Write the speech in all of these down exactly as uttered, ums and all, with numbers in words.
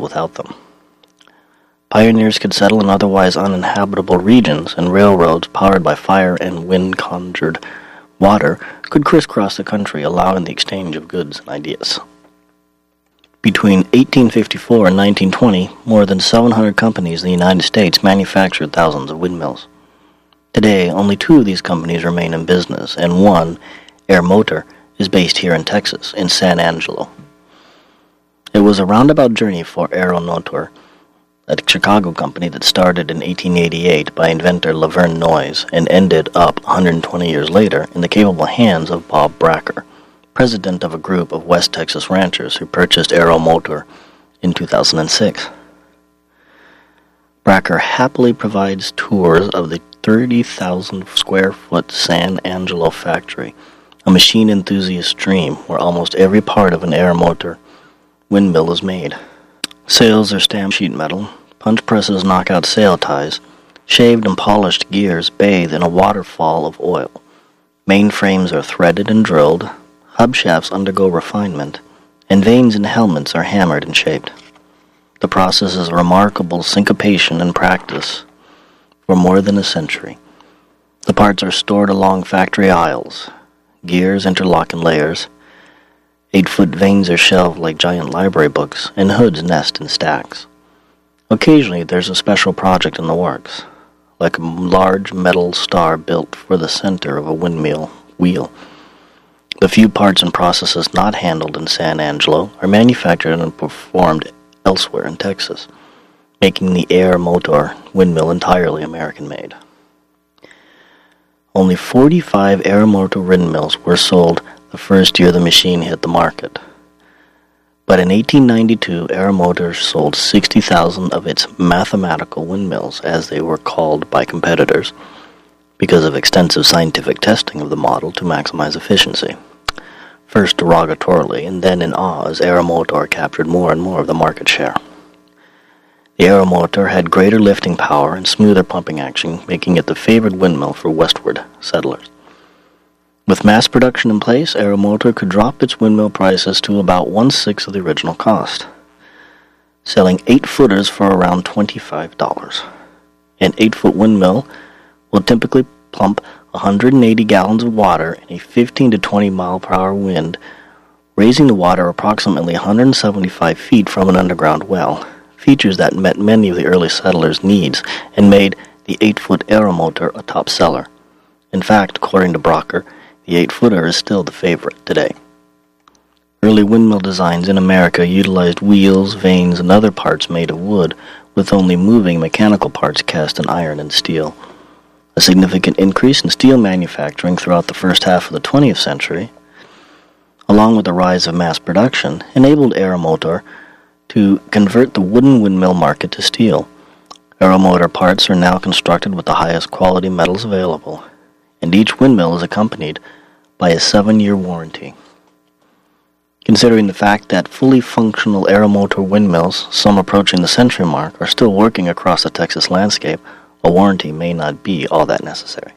without them. Pioneers could settle in otherwise uninhabitable regions, and railroads powered by fire and wind-conjured water could crisscross the country, allowing the exchange of goods and ideas. Between eighteen fifty-four and nineteen twenty, more than seven hundred companies in the United States manufactured thousands of windmills. Today, only two of these companies remain in business, and one, Air Motor, is based here in Texas, in San Angelo. It was a roundabout journey for Aeromotor, a Chicago company that started in eighteen eighty-eight by inventor Laverne Noyes and ended up one hundred twenty years later in the capable hands of Bob Bracker, president of a group of West Texas ranchers who purchased Aeromotor in two thousand six. Bracker happily provides tours of the thirty thousand square foot San Angelo factory, a machine enthusiast dream where almost every part of an Aeromotor windmill is made. Sails are stamped sheet metal, punch presses knock out sail ties, shaved and polished gears bathe in a waterfall of oil. Mainframes are threaded and drilled, hub shafts undergo refinement, and vanes and helmets are hammered and shaped. The process is a remarkable syncopation and practice for more than a century. The parts are stored along factory aisles. Gears interlock in layers. Eight-foot vanes are shelved like giant library books, and hoods nest in stacks. Occasionally there's a special project in the works, like a large metal star built for the center of a windmill wheel. The few parts and processes not handled in San Angelo are manufactured and performed elsewhere in Texas, making the Aeromotor windmill entirely American-made. Only forty-five Aeromotor windmills were sold the first year the machine hit the market. But in eighteen ninety-two, Aeromotor sold sixty thousand of its mathematical windmills, as they were called by competitors, because of extensive scientific testing of the model to maximize efficiency. First derogatorily, and then in awe, as Aeromotor captured more and more of the market share. The Aeromotor had greater lifting power and smoother pumping action, making it the favored windmill for westward settlers. With mass production in place, Aeromotor could drop its windmill prices to about one-sixth of the original cost, selling eight-footers for around twenty-five dollars. An eight-foot windmill will typically pump one hundred eighty gallons of water in a fifteen to twenty mile per hour wind, raising the water approximately one hundred seventy-five feet from an underground well, features that met many of the early settlers' needs and made the eight-foot Aeromotor a top seller. In fact, according to Bracker, the eight-footer is still the favorite today. Early windmill designs in America utilized wheels, vanes, and other parts made of wood, with only moving mechanical parts cast in iron and steel. A significant increase in steel manufacturing throughout the first half of the twentieth century, along with the rise of mass production, enabled Aeromotor to convert the wooden windmill market to steel. Aeromotor parts are now constructed with the highest quality metals available, and each windmill is accompanied by a seven-year warranty. Considering the fact that fully functional Aeromotor windmills, some approaching the century mark, are still working across the Texas landscape, a warranty may not be all that necessary.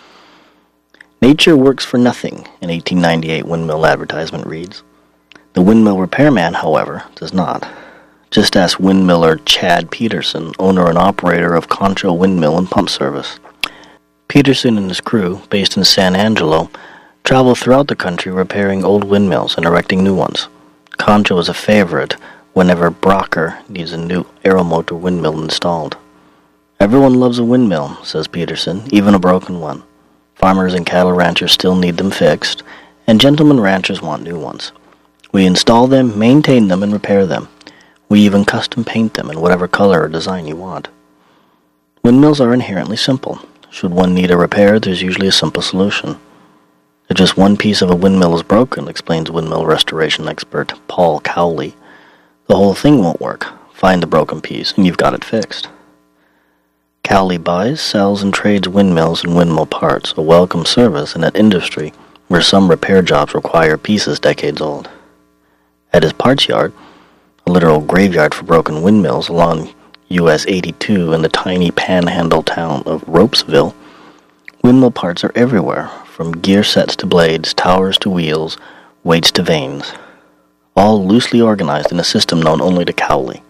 Nature works for nothing, an eighteen ninety-eight windmill advertisement reads. The windmill repairman, however, does not. Just ask windmiller Chad Peterson, owner and operator of Concho Windmill and Pump Service. Peterson and his crew, based in San Angelo, travel throughout the country repairing old windmills and erecting new ones. Concho is a favorite whenever Bracker needs a new Aeromotor windmill installed. Everyone loves a windmill, says Peterson, even a broken one. Farmers and cattle ranchers still need them fixed, and gentlemen ranchers want new ones. We install them, maintain them, and repair them. We even custom paint them in whatever color or design you want. Windmills are inherently simple. Should one need a repair, there's usually a simple solution. If just one piece of a windmill is broken, explains windmill restoration expert Paul Cowley, the whole thing won't work. Find the broken piece, and you've got it fixed. Cowley buys, sells, and trades windmills and windmill parts, a welcome service in an industry where some repair jobs require pieces decades old. At his parts yard, a literal graveyard for broken windmills along U S eighty-two in the tiny panhandle town of Ropesville, windmill parts are everywhere, from gear sets to blades, towers to wheels, weights to vanes, all loosely organized in a system known only to Cowley.